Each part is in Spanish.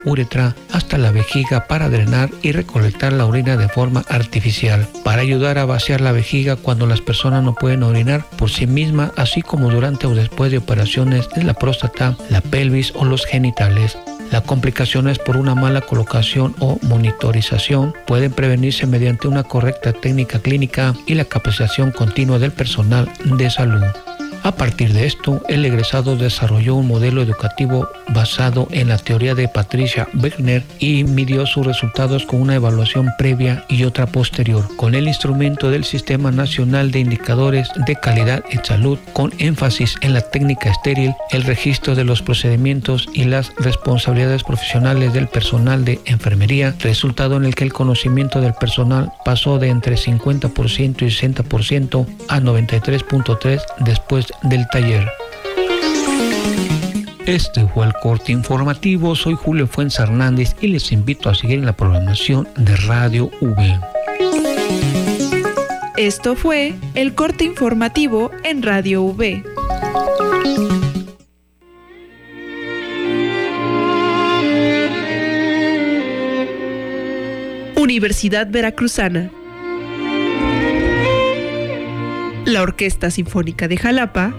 uretra hasta la vejiga para drenar y recolectar la orina de forma artificial, para ayudar a vaciar la vejiga cuando las personas no pueden orinar por sí mismas, así como durante o después de operaciones de la próstata, la pelvis o los genitales. Las complicaciones por una mala colocación o monitorización pueden prevenirse mediante una correcta técnica clínica y la capacitación continua del personal de salud. A partir de esto, el egresado desarrolló un modelo educativo basado en la teoría de Patricia Wegner y midió sus resultados con una evaluación previa y otra posterior, con el instrumento del Sistema Nacional de Indicadores de Calidad en Salud, con énfasis en la técnica estéril, el registro de los procedimientos y las responsabilidades profesionales del personal de enfermería, resultado en el que el conocimiento del personal pasó de entre 50% y 60% a 93.3% después del taller. Este fue el corte informativo. Soy Julio Fuentes Hernández y les invito a seguir en la programación de Radio V. Esto fue el corte informativo en Radio V. Universidad Veracruzana. La Orquesta Sinfónica de Jalapa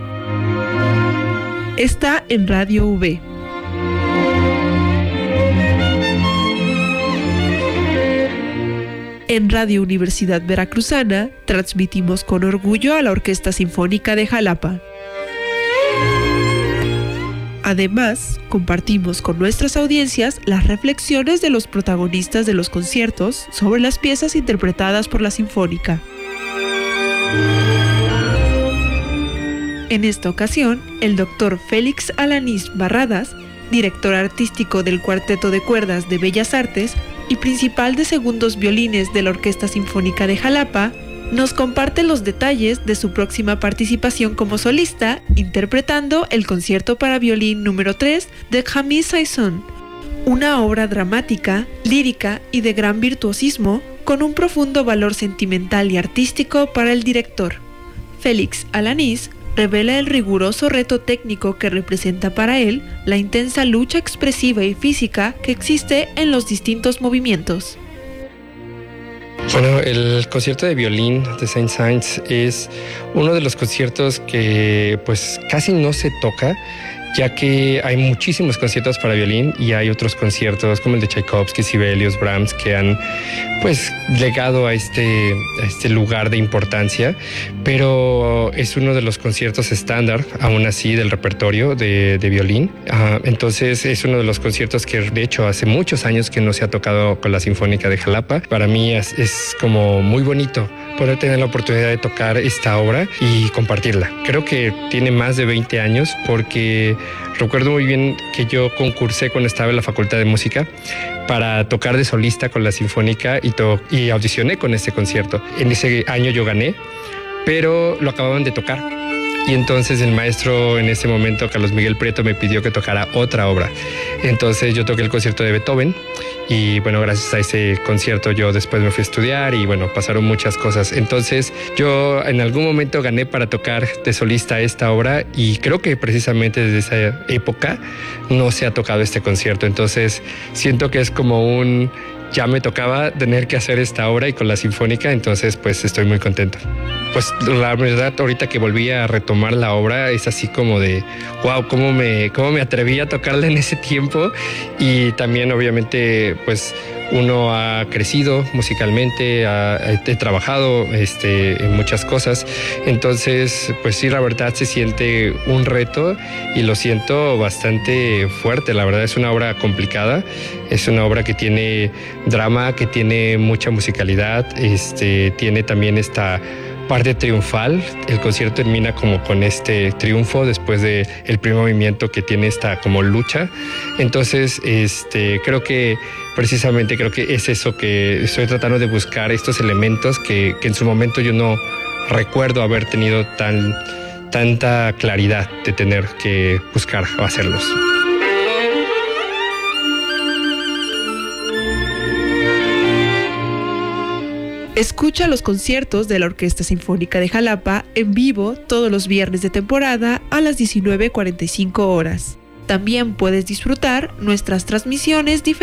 está en Radio V. En Radio Universidad Veracruzana transmitimos con orgullo a la Orquesta Sinfónica de Jalapa. Además, compartimos con nuestras audiencias las reflexiones de los protagonistas de los conciertos sobre las piezas interpretadas por la Sinfónica. En esta ocasión, el Dr. Félix Alanís Barradas, director artístico del Cuarteto de Cuerdas de Bellas Artes y principal de segundos violines de la Orquesta Sinfónica de Jalapa, nos comparte los detalles de su próxima participación como solista, interpretando el concierto para violín número 3 de Camille Saint-Saëns, una obra dramática, lírica y de gran virtuosismo, con un profundo valor sentimental y artístico para el director. Félix Alanís revela el riguroso reto técnico que representa para él la intensa lucha expresiva y física que existe en los distintos movimientos. Bueno, el concierto de violín de Saint-Saëns es uno de los conciertos que pues casi no se toca, ya que hay muchísimos conciertos para violín y hay otros conciertos como el de Tchaikovsky, Sibelius, Brahms, que han pues legado a este lugar de importancia, pero es uno de los conciertos estándar, aún así, del repertorio de violín. Entonces es uno de los conciertos que de hecho hace muchos años que no se ha tocado con la Sinfónica de Jalapa. Para mí es como muy bonito poder tener la oportunidad de tocar esta obra y compartirla. Creo que tiene más de 20 años porque recuerdo muy bien que yo concursé cuando estaba en la Facultad de Música para tocar de solista con la Sinfónica y audicioné con este concierto. En ese año yo gané, pero lo acababan de tocar. Y entonces el maestro en ese momento, Carlos Miguel Prieto, me pidió que tocara otra obra. Entonces yo toqué el concierto de Beethoven y bueno, gracias a ese concierto yo después me fui a estudiar y bueno, pasaron muchas cosas. Entonces yo en algún momento gané para tocar de solista esta obra y creo que precisamente desde esa época no se ha tocado este concierto. Entonces siento que es como ya me tocaba tener que hacer esta obra y con la Sinfónica, entonces pues estoy muy contento. Pues la verdad, ahorita que volví a retomar la obra, es así como de, wow, cómo me atreví a tocarla en ese tiempo. Y también obviamente pues uno ha crecido musicalmente, he trabajado en muchas cosas. Entonces, pues sí, la verdad se siente un reto y lo siento bastante fuerte. La verdad es una obra complicada, es una obra que tiene drama, que tiene mucha musicalidad, tiene también esta parte triunfal. El concierto termina como con este triunfo después de el primer movimiento que tiene esta como lucha. Entonces, creo que es eso que estoy tratando de buscar, estos elementos que en su momento yo no recuerdo haber tenido tanta claridad de tener que buscar o hacerlos. Escucha los conciertos de la Orquesta Sinfónica de Jalapa en vivo todos los viernes de temporada a las 19:45 horas. También puedes disfrutar nuestras transmisiones